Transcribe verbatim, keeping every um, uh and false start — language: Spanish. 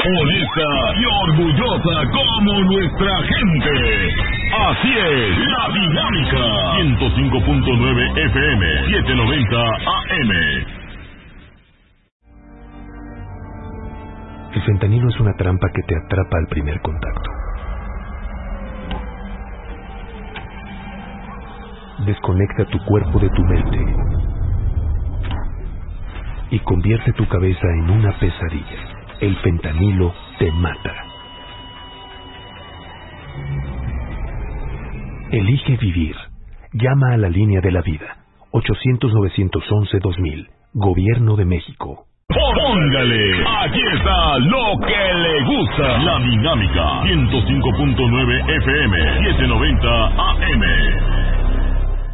honesta y orgullosa como nuestra gente. Así es, La Dinámica. ciento cinco punto nueve F M, setecientos noventa A M. El fentanilo es una trampa que te atrapa al primer contacto. Desconecta tu cuerpo de tu mente y convierte tu cabeza en una pesadilla. El fentanilo te mata. Elige vivir. Llama a la línea de la vida. ochocientos, novecientos once, dos mil. Gobierno de México. Póngale, aquí está lo que le gusta. La Dinámica, ciento cinco punto nueve F M, setecientos noventa A M.